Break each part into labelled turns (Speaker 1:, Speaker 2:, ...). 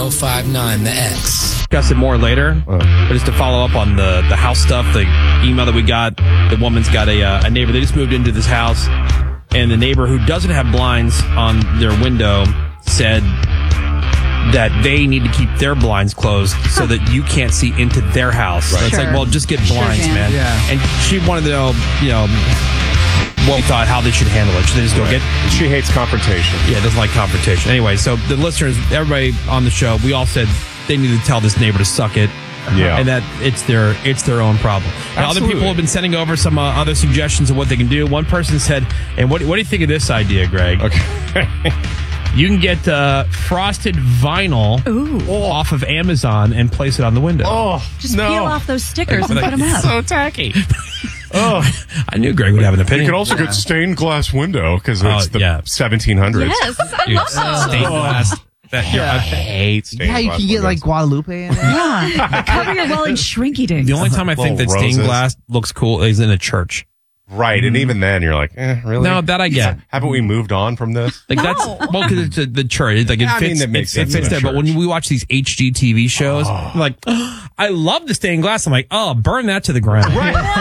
Speaker 1: 1059 The X.
Speaker 2: Discuss it more later, but just to follow up on the house stuff, the email that we got, the woman's got a neighbor. They just moved into this house, and the neighbor who doesn't have blinds on their window said that they need to keep their blinds closed so that you can't see into their house. Right. It's like, well, just get blinds, man.
Speaker 3: Yeah.
Speaker 2: And she wanted to know, what we thought, how they should handle it. Should they just go get...
Speaker 4: She hates confrontation.
Speaker 2: Yeah, doesn't like confrontation. Anyway, so the listeners, everybody on the show, we all said they need to tell this neighbor to suck it.
Speaker 4: Yeah.
Speaker 2: And that it's their own problem. Now, other people have been sending over some other suggestions of what they can do. One person said, and what do you think of this idea, Greg?
Speaker 4: Okay.
Speaker 2: You can get frosted vinyl off of Amazon and place it on the window.
Speaker 4: Oh,
Speaker 5: Just peel off those stickers and put them up.
Speaker 2: So tacky. I knew Greg would have an opinion.
Speaker 4: You could also get stained glass window because it's the 1700s.
Speaker 5: Yes, I love those.
Speaker 2: Stained glass. I hate stained
Speaker 3: Yeah, you
Speaker 2: glass
Speaker 3: can get
Speaker 2: windows.
Speaker 3: like Guadalupe in there.
Speaker 5: Yeah. Cover your well in shrinky dinks.
Speaker 2: The only time I think that
Speaker 4: Little
Speaker 2: stained
Speaker 4: roses.
Speaker 2: glass looks cool is in a church.
Speaker 4: Right, and even then you're like, really?
Speaker 2: No, that I get.
Speaker 4: Haven't we moved on from this?
Speaker 2: Like that's because it's the church. It's like it
Speaker 4: Yeah, I mean,
Speaker 2: fits.
Speaker 4: that makes
Speaker 2: It
Speaker 4: sense
Speaker 2: fits
Speaker 4: in a
Speaker 2: there. But when
Speaker 4: church.
Speaker 2: we watch these HGTV shows, like, I love the stained glass. I'm like, burn that to the ground.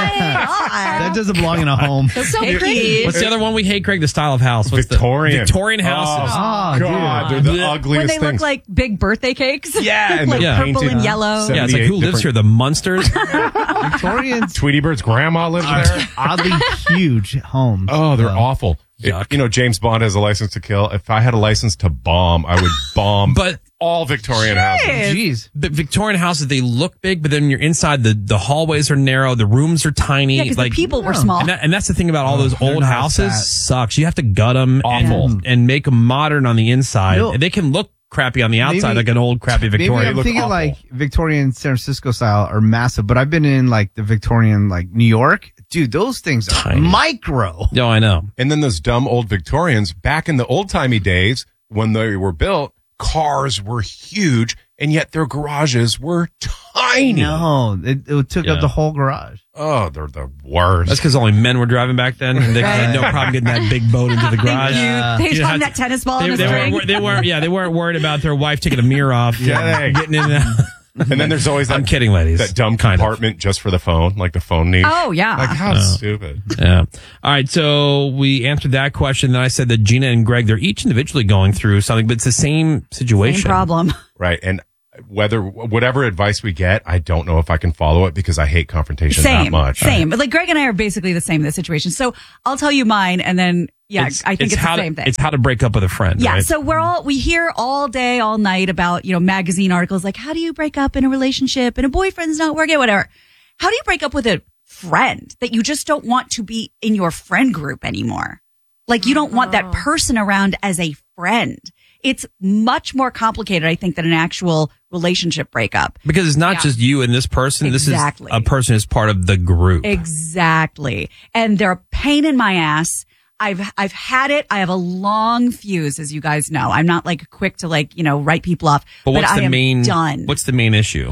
Speaker 3: That doesn't belong in a home.
Speaker 5: So pretty.
Speaker 2: What's the other one we hate, Greg? The style of house. What's
Speaker 4: Victorian.
Speaker 2: The Victorian houses.
Speaker 3: Oh,
Speaker 4: God,
Speaker 3: dude.
Speaker 4: they're the
Speaker 5: When
Speaker 4: ugliest
Speaker 5: they look
Speaker 4: things.
Speaker 5: like big birthday cakes.
Speaker 4: Yeah, and
Speaker 5: like
Speaker 4: they're
Speaker 5: purple
Speaker 4: painted
Speaker 5: and yellow.
Speaker 4: So-
Speaker 2: Yeah, it's like, who
Speaker 4: 78
Speaker 2: lives here? The Munsters?
Speaker 3: Victorians
Speaker 4: Tweety Bird's grandma lives
Speaker 3: are
Speaker 4: there.
Speaker 3: oddly huge homes.
Speaker 4: Oh, they're awful.
Speaker 2: Yuck.
Speaker 4: James Bond has a license to kill. If I had a license to bomb, I would bomb
Speaker 2: But
Speaker 4: all Victorian houses.
Speaker 3: Jeez.
Speaker 2: the Victorian houses, they look big, but then you're inside, the hallways are narrow, the rooms are tiny.
Speaker 5: Yeah, because
Speaker 2: like,
Speaker 5: the people were small.
Speaker 2: And that's the thing about all those
Speaker 3: they're
Speaker 2: old
Speaker 3: not
Speaker 2: houses.
Speaker 3: that.
Speaker 2: Sucks. You have to gut them
Speaker 4: Awful.
Speaker 2: and make them modern on the inside.
Speaker 3: No.
Speaker 2: They can look crappy on the outside,
Speaker 3: Maybe-
Speaker 2: like an old crappy
Speaker 3: Maybe
Speaker 2: Victorian.
Speaker 3: I'm
Speaker 4: look
Speaker 3: thinking
Speaker 4: awful.
Speaker 3: like Victorian San Francisco style are massive, but I've been in like the Victorian like New York. Dude, those things are
Speaker 2: Tiny.
Speaker 3: micro.
Speaker 2: No, I know.
Speaker 4: And then those dumb old Victorians, back in the old timey days when they were built, cars were huge, and yet their garages were tiny.
Speaker 3: No, it took
Speaker 2: Yeah.
Speaker 3: up the whole garage.
Speaker 4: Oh, they're the worst.
Speaker 2: That's because only men were driving back then, and they had no
Speaker 3: Right.
Speaker 2: problem getting that big boat into the garage.
Speaker 5: They
Speaker 2: You
Speaker 5: hung
Speaker 2: had
Speaker 5: that tennis ball
Speaker 2: They,
Speaker 5: on the
Speaker 2: they
Speaker 5: string.
Speaker 2: weren't. They weren't worried about their wife taking a mirror off.
Speaker 4: Yeah.
Speaker 2: Getting in. There.
Speaker 4: And then there's always that,
Speaker 2: I'm kidding, ladies.
Speaker 4: that dumb
Speaker 2: Kind of.
Speaker 4: compartment just for the phone, like the phone niche.
Speaker 5: Oh, yeah.
Speaker 4: Like, how stupid.
Speaker 2: Yeah. All right. So we answered that question. Then I said that Gina and Greg, they're each individually going through something, but it's the same situation.
Speaker 5: Same problem.
Speaker 4: Right. And whatever advice we get, I don't know if I can follow it because I hate confrontation that much.
Speaker 5: Same. But like Greg and I are basically the same in this situation. So I'll tell you mine, and then I think it's
Speaker 2: how
Speaker 5: the same thing.
Speaker 2: It's how to break up with a friend.
Speaker 5: Yeah,
Speaker 2: Right?
Speaker 5: so we hear all day, all night about, magazine articles like, how do you break up in a relationship and a boyfriend's not working, whatever. How do you break up with a friend that you just don't want to be in your friend group anymore? Like you don't want that person around as a friend. It's much more complicated, I think, than an actual relationship breakup.
Speaker 2: Because it's not just you and this person.
Speaker 5: Exactly.
Speaker 2: This is a person who's part of the group.
Speaker 5: Exactly. And they're a pain in my ass. I've had it. I have a long fuse, as you guys know. I'm not like quick to write people off.
Speaker 2: But what's
Speaker 5: I
Speaker 2: the
Speaker 5: am
Speaker 2: main?
Speaker 5: done.
Speaker 2: What's the main issue?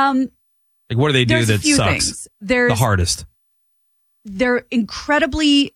Speaker 2: Like, what do they do
Speaker 5: There's a
Speaker 2: that
Speaker 5: few
Speaker 2: sucks?
Speaker 5: things. There's
Speaker 2: The hardest.
Speaker 5: They're incredibly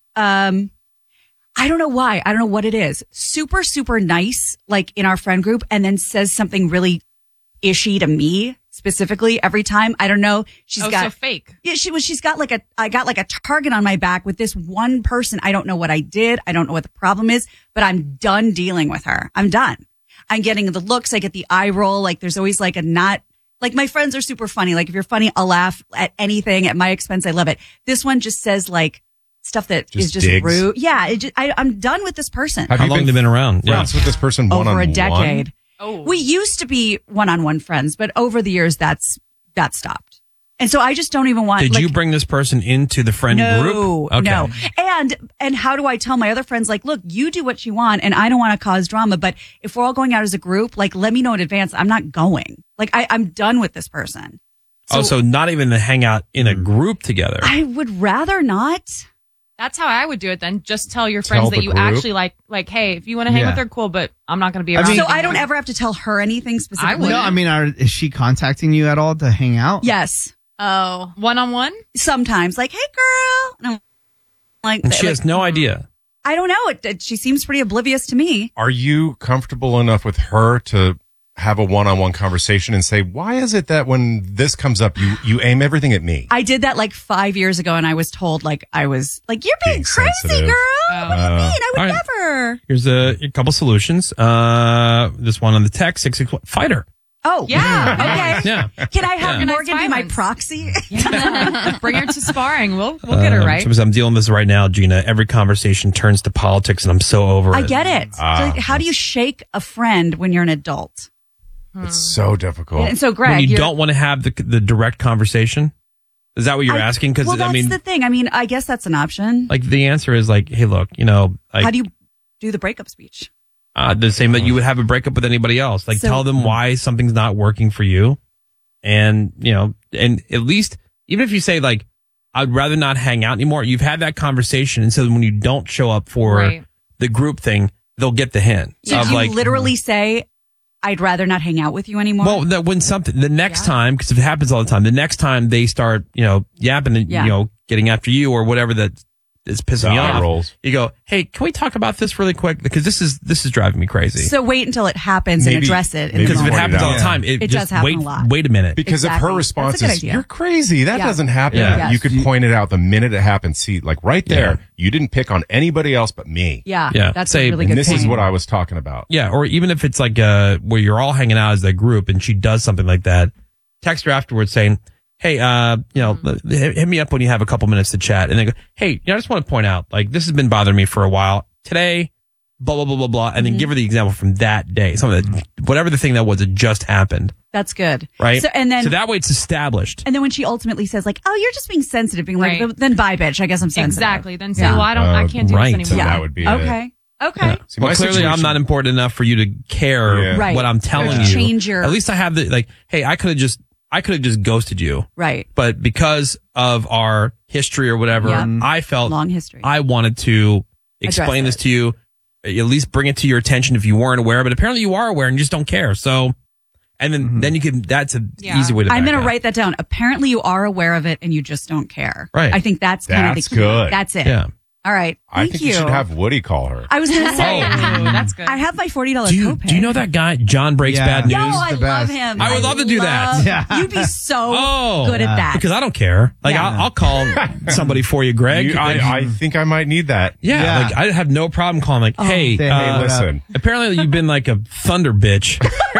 Speaker 5: I don't know why. I don't know what it is. Super, super nice, like in our friend group, and then says something really ishy to me specifically every time. I don't know. She's got
Speaker 6: so fake.
Speaker 5: Yeah, she's got I got like a target on my back with this one person. I don't know what I did. I don't know what the problem is, but I'm done dealing with her. I'm done. I'm getting the looks. I get the eye roll. Like there's always like a not. Like my friends are super funny. Like if you're funny, I'll laugh at anything at my expense. I love it. This one just says like stuff that is just
Speaker 4: digs.
Speaker 5: rude. Yeah, I'm done with this person.
Speaker 4: Have
Speaker 2: How
Speaker 4: you
Speaker 2: long have they been around?
Speaker 4: friends with this person
Speaker 5: Over
Speaker 4: one-on-one?
Speaker 5: a decade.
Speaker 6: Oh.
Speaker 5: We used to be one-on-one friends, but over the years that stopped. And so I just don't even want.
Speaker 2: Did you bring this person into the friend group?
Speaker 5: No. And how do I tell my other friends, like, look, you do what you want and I don't want to cause drama, but if we're all going out as a group, like, let me know in advance. I'm not going. Like, I'm done with this person.
Speaker 2: So not even to hang out in a group together.
Speaker 5: I would rather not.
Speaker 6: That's how I would do it then. Just tell your friends
Speaker 4: Tell
Speaker 6: that
Speaker 4: the
Speaker 6: you
Speaker 4: group.
Speaker 6: actually like, hey, if you want to hang
Speaker 3: Yeah.
Speaker 6: with her, cool, but I'm not going to be around.
Speaker 3: mean-
Speaker 5: So I don't ever have to tell her anything specifically.
Speaker 3: No, I mean, is she contacting you at all to hang out?
Speaker 5: Yes.
Speaker 6: Oh, one-on-one?
Speaker 5: Sometimes, like, hey, girl. And I'm like,
Speaker 2: And she has no idea.
Speaker 5: I don't know. She seems pretty oblivious to me.
Speaker 4: Are you comfortable enough with her to have a one-on-one conversation and say, why is it that when this comes up, you aim everything at me?
Speaker 5: I did that like 5 years ago, and I was told you're being crazy,
Speaker 4: sensitive.
Speaker 5: girl. What do you mean? I would
Speaker 2: All right.
Speaker 5: never.
Speaker 2: Here's a couple solutions. This one on the text, 661, fight her.
Speaker 5: Oh,
Speaker 6: Yeah.
Speaker 5: Okay.
Speaker 2: Yeah.
Speaker 5: Can I have
Speaker 6: Yeah.
Speaker 5: Morgan be my
Speaker 6: Violence.
Speaker 5: proxy?
Speaker 6: Bring her to sparring. We'll get her right.
Speaker 2: I'm dealing with this right now, Gina. Every conversation turns to politics, and I'm so over it.
Speaker 5: I get it. How do you shake a friend when you're an adult?
Speaker 4: It's so difficult.
Speaker 5: And so, Greg,
Speaker 2: When you
Speaker 5: you're-
Speaker 2: don't want to have the direct conversation. Is that what you're asking? Because
Speaker 5: well, that's
Speaker 2: I mean,
Speaker 5: the thing. I mean, I guess that's an option.
Speaker 2: like the answer is like, hey, look,
Speaker 5: How do you do the breakup speech?
Speaker 2: the same that you would have a breakup with anybody else. Like
Speaker 5: So-
Speaker 2: tell them why something's not working for you. And, and at least, even if you say like, I'd rather not hang out anymore, you've had that conversation. And so when you don't show up for
Speaker 6: Right.
Speaker 2: the group thing, they'll get the hint
Speaker 5: So
Speaker 2: of
Speaker 5: you
Speaker 2: like,
Speaker 5: literally say, I'd rather not hang out with you ananymore?
Speaker 2: well, that when something, the next time, because it happens all the time, the next time they start, yapping and,
Speaker 5: Yeah.
Speaker 2: getting after you or whatever that is pissing you
Speaker 4: The eye
Speaker 2: off,
Speaker 4: rolls.
Speaker 2: you go, hey, can we talk about this really quick? Because this is driving me crazy.
Speaker 5: So wait until it happens and
Speaker 4: Maybe-
Speaker 5: address it. in
Speaker 4: maybe
Speaker 5: the
Speaker 2: Because if it
Speaker 5: moment.
Speaker 2: happens all the
Speaker 4: Yeah.
Speaker 2: time,
Speaker 5: It
Speaker 2: just
Speaker 5: does happen
Speaker 2: wait,
Speaker 5: a lot.
Speaker 2: wait a minute.
Speaker 4: Because if
Speaker 5: Exactly.
Speaker 4: her response
Speaker 5: That's a good
Speaker 4: is,
Speaker 5: idea.
Speaker 4: you're crazy, that
Speaker 5: Yeah.
Speaker 4: doesn't happen.
Speaker 2: Yeah.
Speaker 4: You could
Speaker 5: Yes.
Speaker 4: point it out the minute it happens. See, like right there,
Speaker 2: Yeah.
Speaker 4: you didn't pick on anybody else but me.
Speaker 5: Yeah,
Speaker 2: Yeah.
Speaker 5: that's
Speaker 2: Say,
Speaker 5: a really
Speaker 4: And
Speaker 5: good
Speaker 4: this
Speaker 5: point.
Speaker 4: is what I was talking about.
Speaker 2: Yeah, or even if it's like where you're all hanging out as a group and she does something like that, text her afterwards saying, hey, hit me up when you have a couple minutes to chat. And they go, hey, I just want to point out, like, this has been bothering me for a while. Today, blah, blah, blah, blah, blah. And then give her the example from that day. Whatever the thing that was, it just happened.
Speaker 5: That's good.
Speaker 2: Right?
Speaker 5: So, and then
Speaker 2: that way it's established.
Speaker 5: and then when she ultimately says like, "Oh, you're just being sensitive," being like,
Speaker 6: Right.
Speaker 5: "Then bye, bitch. I guess I'm sensitive."
Speaker 6: Exactly. Then say,
Speaker 5: Yeah.
Speaker 6: well, I can't do
Speaker 2: right.
Speaker 6: this
Speaker 4: So
Speaker 6: anymore.
Speaker 4: that would be it.
Speaker 5: Okay. Okay.
Speaker 2: Yeah.
Speaker 4: See,
Speaker 2: Well,
Speaker 4: my
Speaker 2: clearly I'm
Speaker 4: situation-
Speaker 2: not important enough for you to care
Speaker 4: Yeah.
Speaker 5: Right.
Speaker 2: what I'm telling
Speaker 5: Yeah.
Speaker 2: you.
Speaker 5: Change your-
Speaker 2: At least I have hey, I could have just ghosted you.
Speaker 5: Right.
Speaker 2: But because of our history or whatever,
Speaker 5: Yep.
Speaker 2: I felt
Speaker 5: Long history.
Speaker 2: I wanted to explain
Speaker 5: Address
Speaker 2: this to you, at least bring it to your attention if you weren't aware, but apparently you are aware and you just don't care. So, and then you can, that's an
Speaker 6: Yeah.
Speaker 2: easy way to
Speaker 5: I'm
Speaker 2: back
Speaker 5: going to
Speaker 2: out.
Speaker 5: write that down. Apparently, you are aware of it and you just don't care.
Speaker 2: Right.
Speaker 5: I think that's kind of
Speaker 4: That's
Speaker 5: the key.
Speaker 4: good.
Speaker 5: That's it.
Speaker 2: Yeah.
Speaker 5: All right.
Speaker 4: I
Speaker 5: Thank
Speaker 4: think you should have Woody call her.
Speaker 5: I was going to say,
Speaker 6: That's good.
Speaker 5: I have my $40
Speaker 2: Do you,
Speaker 5: copay.
Speaker 2: do you know that guy, John Breaks
Speaker 3: Yeah.
Speaker 2: Bad News?
Speaker 5: No, I
Speaker 3: the
Speaker 5: love
Speaker 3: best.
Speaker 5: him.
Speaker 2: I would love to do that.
Speaker 5: love-
Speaker 3: Yeah.
Speaker 5: You'd be so
Speaker 2: Oh,
Speaker 5: good at that.
Speaker 2: Because I don't care. Like,
Speaker 5: Yeah.
Speaker 2: I'll call somebody for you, Greg.
Speaker 4: I think I might need that.
Speaker 2: yeah,
Speaker 3: Yeah.
Speaker 2: like I have no problem calling like, hey,
Speaker 3: Say, hey,
Speaker 4: Hey,
Speaker 3: what up?
Speaker 4: listen.
Speaker 2: apparently you've been like a thunder bitch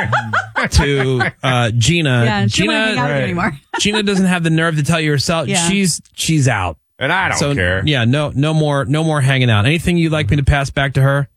Speaker 2: to Gina.
Speaker 5: Yeah, and she won't hang out with you
Speaker 4: right.
Speaker 5: anymore.
Speaker 2: Gina doesn't have the nerve to tell you herself.
Speaker 5: Yeah.
Speaker 2: She's out.
Speaker 4: And I don't
Speaker 2: So
Speaker 4: care.
Speaker 2: yeah, no more hanging out. Anything you'd like me to pass back to her?